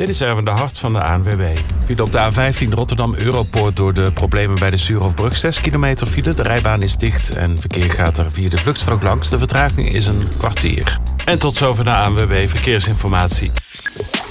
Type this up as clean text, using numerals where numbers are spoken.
Dit is Erwin de Hart van de ANWB. File op de A15 Rotterdam-Europoort door de problemen bij de Suurhofbrug. 6 kilometer file, de rijbaan is dicht en verkeer gaat er via de vluchtstrook langs. De vertraging is een kwartier. En tot zover de ANWB Verkeersinformatie.